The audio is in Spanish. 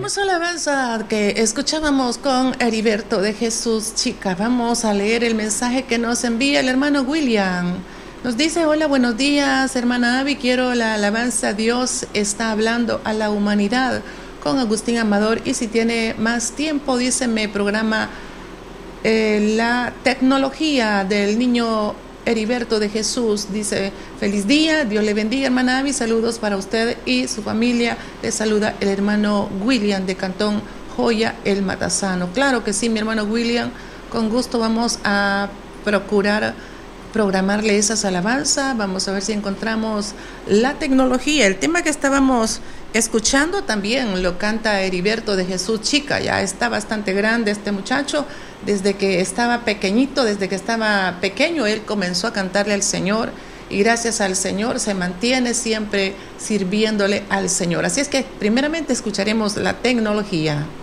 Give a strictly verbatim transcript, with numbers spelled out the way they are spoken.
hermosa alabanza que escuchábamos con Heriberto de Jesús Chica. Vamos a leer el mensaje que nos envía el hermano William. Nos dice: hola, buenos días, hermana Abby. Quiero la alabanza Dios está hablando a la humanidad, con Agustín Amador. Y si tiene más tiempo, dice, me programa eh, la tecnología del niño Heriberto de Jesús. Dice: feliz día, Dios le bendiga, hermana Abby, saludos para usted y su familia. Le saluda el hermano William de Cantón Joya, el Matasano. Claro que sí, mi hermano William, con gusto vamos a procurar programarle esas alabanzas. Vamos a ver si encontramos la tecnología. El tema que estábamos escuchando también lo canta Heriberto de Jesús Chica. Ya está bastante grande este muchacho. Desde que estaba pequeñito, desde que estaba pequeño, él comenzó a cantarle al Señor, y gracias al Señor se mantiene siempre sirviéndole al Señor. Así es que primeramente escucharemos la tecnología.